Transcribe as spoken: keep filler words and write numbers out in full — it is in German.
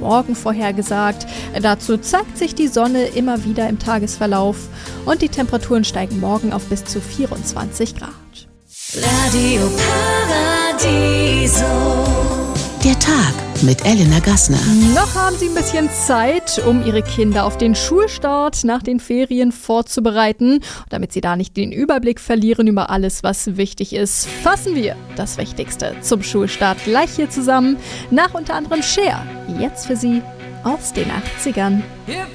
Morgen vorhergesagt. Dazu zeigt sich die Sonne immer wieder im Tagesverlauf und die Temperaturen steigen morgen auf bis zu vierundzwanzig Grad. Radio Paradiso. Der Tag mit Elena Gassner. Noch haben Sie ein bisschen Zeit, um Ihre Kinder auf den Schulstart nach den Ferien vorzubereiten. Damit Sie da nicht den Überblick verlieren über alles, was wichtig ist, fassen wir das Wichtigste zum Schulstart gleich hier zusammen. Nach unter anderem Cher. Jetzt für Sie aus den achtzigern. If